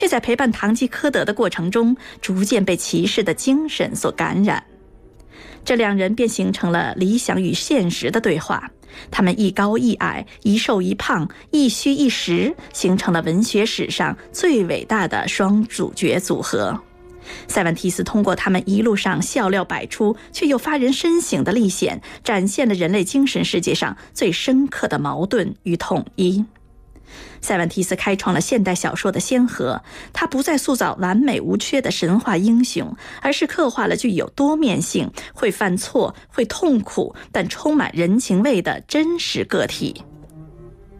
却在陪伴堂吉诃德的过程中，逐渐被骑士的精神所感染。这两人便形成了理想与现实的对话。他们一高一矮，一瘦一胖，一虚一实，形成了文学史上最伟大的双主角组合。塞万提斯通过他们一路上笑料百出却又发人深省的历险，展现了人类精神世界上最深刻的矛盾与统一。塞万提斯开创了现代小说的先河，他不再塑造完美无缺的神话英雄，而是刻画了具有多面性、会犯错、会痛苦但充满人情味的真实个体。